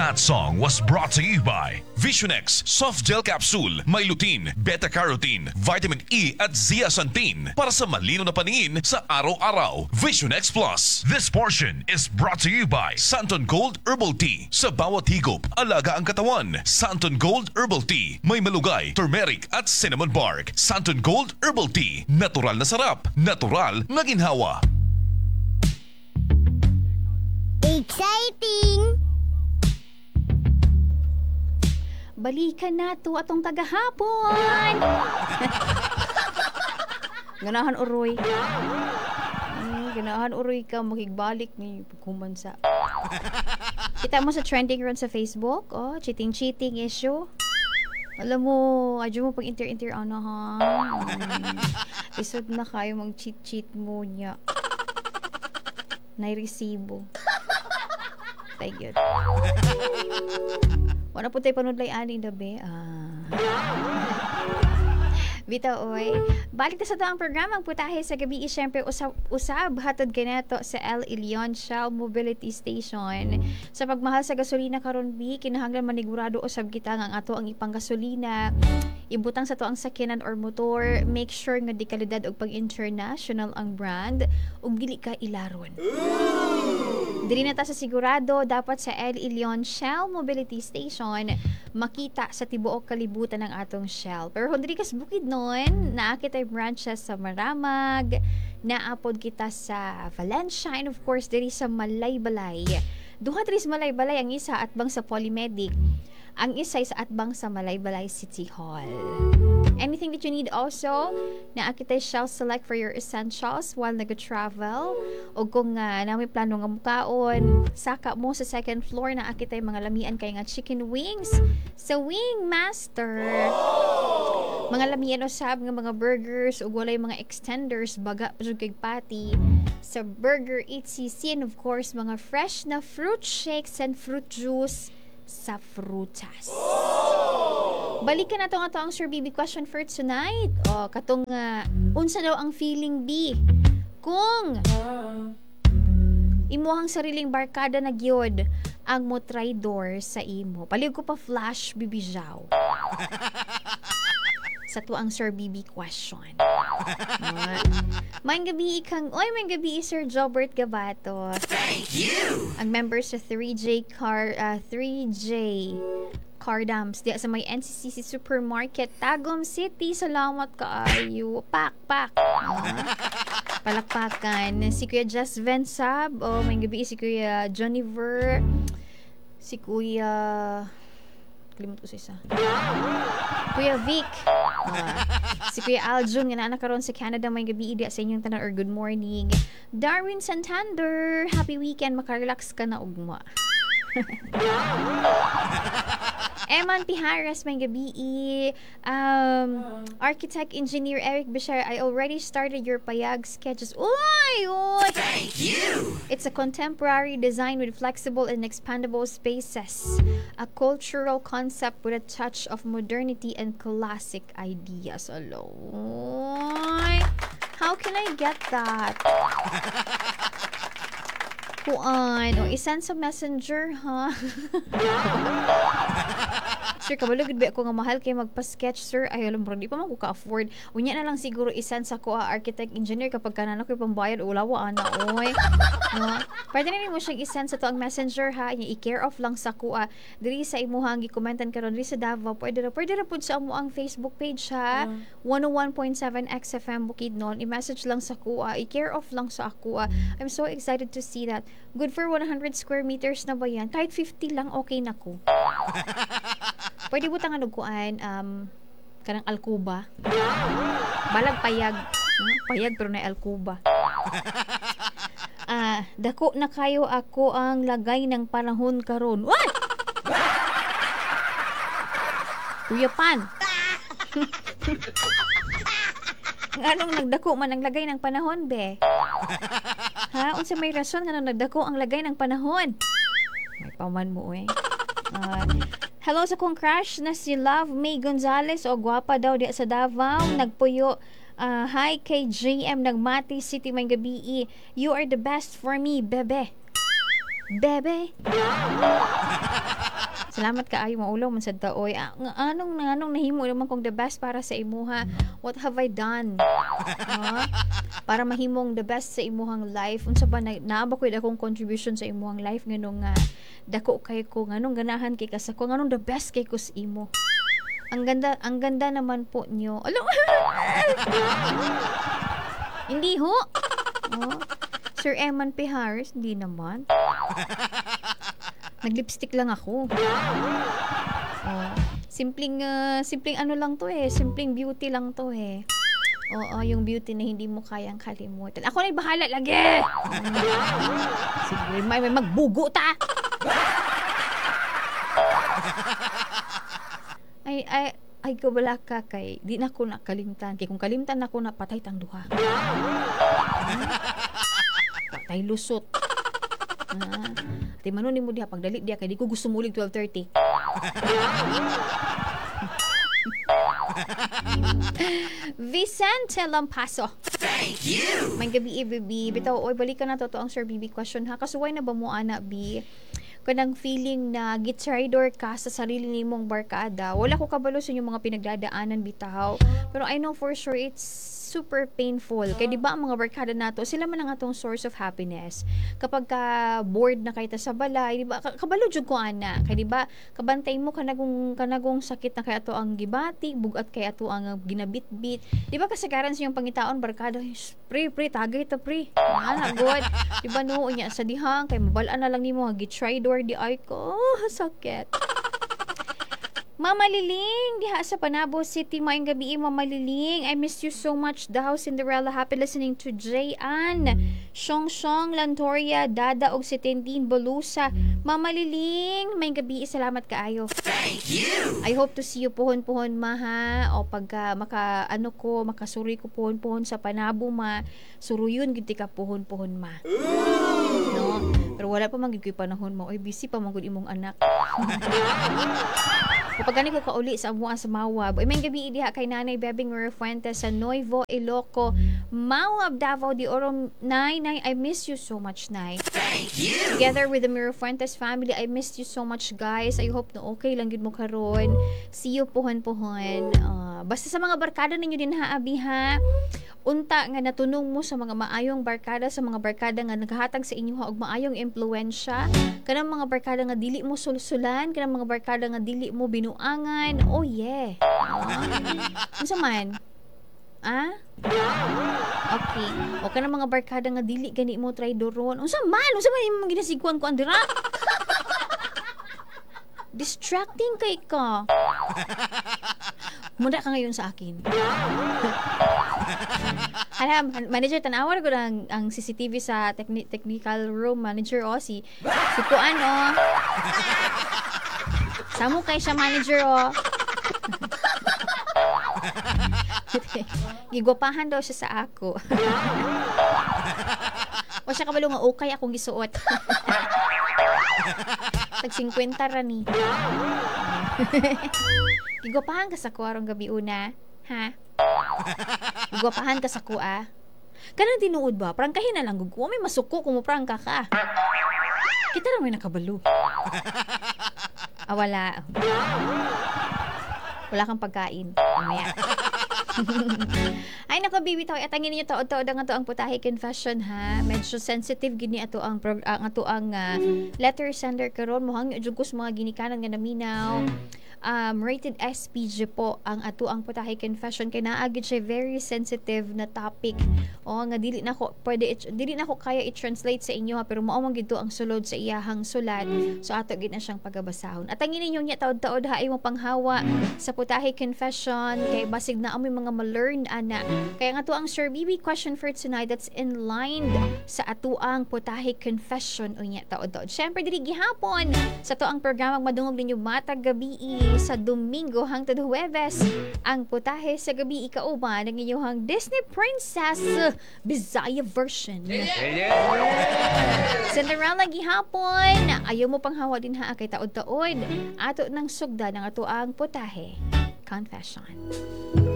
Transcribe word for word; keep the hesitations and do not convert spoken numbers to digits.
That song was brought to you by Visionex Soft Gel Capsule. May lutein, beta-carotene, vitamin E at zeaxanthin para sa malino na paningin sa araw-araw. Visionex Plus. This portion is brought to you by Santon Gold Herbal Tea. Sa bawat higop, alaga ang katawan. Santon Gold Herbal Tea. May malugay, turmeric at cinnamon bark. Santon Gold Herbal Tea. Natural na sarap. Natural na ginhawa. Exciting! Balikan na to atong tagahapon. Ganahan uroy. Ay, ganahan uroy ka makigbalik ni pagkumansa. Kita mo sa trending ron sa Facebook, oh, cheating-cheating issue. Alam mo, adyo mo pag inter-inter ano ha. Hmm. Isod na kayo mag-cheat-cheat mo niya. Nairesibo. Tay good. Wala po tayo panudlay ani dabe. Ah. Bita oy. Balik ta sa to ang programa ang putahe sa gabi. Siyempre usab usab hatod kanato sa El Elyon Shell Mobility Station. Sa pagmahal sa gasolina karon bi kinahanglan manigurado usab kita nga ang ato ang ipang gasolina ibutang sa to ang sakyanan or motor. Make sure nga di kalidad og pag international ang brand ug dili ka ilaron. Dili na ta sa sigurado dapat sa El Elyon Shell Mobility Station makita sa tibuok kalibutan ng atong Shell. Pero kung dili kas bukid nun, naa kita'y branches sa Maramag, naapod kita sa Valencia, and of course diri sa Malaybalay. Duha diri sa Malaybalay ang isa atbang sa Polymedic. Ang isa sa atbang sa Malaybalay City Hall. Anything that you need also, naa kita'y Shell Select for your essentials while nag-travel. O kung uh, namin plano nga mukaon, saka mo sa second floor na akitay mga lamian kay nga chicken wings sa Wing Master. Mga lamian usab nga mga burgers ug walay mga extenders baga pa jud kay patty sa Burger eight C C, and of course mga fresh na fruit shakes and fruit juice sa Frutas. Balikan na to nga to ang Sir B B question for tonight. O, katong uh, unsa daw ang feeling B kung imuhang sariling barkada na gyud ang mo traidor sa imo. Palig ko pa flash bibijaw. Sa to ang Sir B B question. Uh, may gabi ikang, oy may gabi Sir Jobert Gabato. Thank you! Ang member sa three J Car, uh, three J Cardams diya sa may N C C C Supermarket Tagum City. Salamat kaayo. Pak pak. Uh, palakpakan si Kuya Just Vensab. Oh, may gabi si Kuya Johnny Ver. Si Kuya kalimut ko sa isa. Kuya Vic. Uh, si Kuya Aljun nga na karon sa Canada. May gabi diya sa inyong tanan or good morning. Darwin Santander, happy weekend, makarelax ka na ugma. Eman Piharas, may gabi. Um, Architect Engineer Eric Bishar, I already started your payag sketches. Uy! Uy! Thank you! It's a contemporary design with flexible and expandable spaces. A cultural concept with a touch of modernity and classic ideas. Aloy! How can I get that? Kuan, o isan sa messenger, ha? Sir, kabalugid ba ako nga mahal kay magpa-sketch, sir? Ay, alam mo, di pa man ko ka-afford. Unya na lang siguro isan sa ko, architect, engineer, kapag kanan ako yung pambayad, ulawa, ana, oy. No? Pwede na rin mo siyang isan sa to ang messenger, ha? I-care off lang sa ko, diri sa imuhang i-commentan karon diri sa Davao. Pwede na, pwede na po sa amo ang Facebook page, ha? Uh. one oh one point seven X F M Bukidnon. I-message lang sa ko, i-care off lang sa ako. I'm so excited to see that. Good for one hundred square meters na ba yan? Kahit fifty lang, okay na ko. Pwede mo tangan kuan um, kanang alkuba. Balag payag. Hmm? Payag pero na alkuba. Ah, dako na kayo ako ang lagay ng panahon karon. What? Kuya Pan. Anong nagdako man ang lagay ng panahon, be? Ha? Unsa may rason nga nagdako ang lagay ng panahon? May paman mo, eh. Uh, hello sa kong crush na si Love May Gonzales. O, gwapa daw diya sa Davao. Nagpuyo. Uh, hi kay J M Nagmati City, may gabi. You are the best for me, bebe. Bebe. Salamat kaayo maulo man sad ta oy. Ah, nga- anong anong nahimo naman kong the best para sa imuha? What have I done? Ah, para mahimong the best sa imuhang life. Unsa ba na naaba ko akong contribution sa imuhang life nganong nga dako kay ko nganong ganahan kay kas ako nganong the best kay ko sa imo. Ang ganda, ang ganda naman po niyo. Alam, hindi ho. Oh. Sir Eman P. Harris, hindi naman. Nag-lipstick lang ako. Oh. Simpleng, uh, simpleng ano lang to eh. Simpleng beauty lang to eh. Oo, yung beauty na hindi mo kayang kalimutan. Ako na'y bahala lagi! Mm. Sige, may, may magbugo ta! ay, ay, ay, kabala ka kay, di na ko nakalimtan. Kay kung kalimtan na ko, napatay tang duha. Hmm? Patay lusot. Ah. Ati manunin mo diha, pagdali diha, kay di ko gusto mulig twelve thirty. Vicente Lampaso. Thank you! May gabi, Bibi. Bitaw, oy, balikan na to to ang Sir Bibi question ha. Kasuway na ba mo, ana, Bi? Kanang feeling na gitridor ka sa sarili nimong barkada. Wala ko kabalo sa inyong mga pinagdadaanan, bitaw. Pero I know for sure it's super painful. Kaya di ba ang mga barkada nato, sila man ang atong source of happiness. Kapag ka bored na kayo ta sa balay, di ba, kabalo jud ko ana. Kaya di ba, kabantay mo kanagong kanagong sakit na kay ato ang gibati, bugat kay ato ang ginabitbit. Di ba kasagaran sa iyong pangitaon barkada, pre pre tagay ta pre. Ana good. Di ba no unya sa dihang kay mabalaan na lang nimo nga gitry door di ay ko. Oh, sakit. Mama Liling, diha sa Panabo City, maayong gabi, Mama Liling. I miss you so much daw, Cinderella. Happy listening to J-Ann, Shong Shong, Lantoria, Dada, og si Tendin Bolusa. Mama Liling, maayong gabi, salamat kaayo. Thank you! I hope to see you puhon-puhon, ma, ha? O pagka maka, ano ko, makasuri ko puhon-puhon sa Panabo, ma. Suruyon, giti ka puhon-puhon, ma. No? Pero wala pa magiging panahon mo. Oy, busy pa magod imong anak. Kapag gani ko kauli sa amuan sa Mawab, ay may gabi diha kay Nanay Bebing Fuentes sa Nuevo Iloco, Mawab, Davao de Oro. Nay, Nay, I miss you so much, Nay. Thank you! Together with the Miro Fuentes family, I missed you so much, guys. I hope na okay lang yun mo karon. See you puhon-puhon. Uh, basta sa mga barkada ninyo din ha, Abi, ha? Unta nga natunong mo sa mga maayong barkada, sa mga barkada nga naghatag sa inyo ha og maayong impluwensya, kanang mga barkada nga dili mo sulsulan, kanang mga barkada nga dili mo binuangan. Oh yeah. Ah. Unsa man? Ah? Okay. O kanang mga barkada nga dili gani mo try doron. Unsa man? Unsa man imong ginasiguan ko andira? Distracting kay ka. Muna ka ngayon sa akin. Alam, manager, tanawar ko ang, ang C C T V sa techni- technical room manager o si si Kuan o. Samo kay siya manager o. Gigwapahan daw siya sa ako. O siya kabalo nga okay akong gisuot. Tag fifty ra ni. Gigwapahan ka sa ko arong gabi una, ha? Gigwapahan ka sa ko ah. Kanang tinuod ba? Prangkahin na lang gud ko. May masuko kung mo prangka ka. Kita na may nakabalo. Ah, wala. Wala kang pagkain. Mamaya. Ay nako bibi taw atangin niyo taod-taod ang ato ang putahe confession ha. Medyo sensitive gini ato ang prog- ang ato ang uh, letter sender karon mohang jud ko sa mga ginikanan nga naminaw. Um, rated S P G po ang ato ang putahe confession kay naagid siya very sensitive na topic. O nga dili na ko pwede it, dili na ko kaya i-translate sa inyo ha, pero mao man gid ang sulod sa iyahang sulat. So ato gid na siyang pagabasahon. At ang ninyo nya taod-taod ha imong panghawa sa putahe confession kay basig na amoy mga ma-learn ana. Kaya nga to ang Sir B B question for tonight that's in line sa ato ang putahe confession unya taod-taod. Syempre dili gihapon sa to ang programang madungog ninyo matag gabi sa Domingo hangtod Huwebes ang putahe sa gabi ikauban ng inyong Disney Princess Bisaya version. Cinderella gihapon ayaw mo pang hawa din ha kay taod-taod ato ng sugda ng ato ang putahe confession.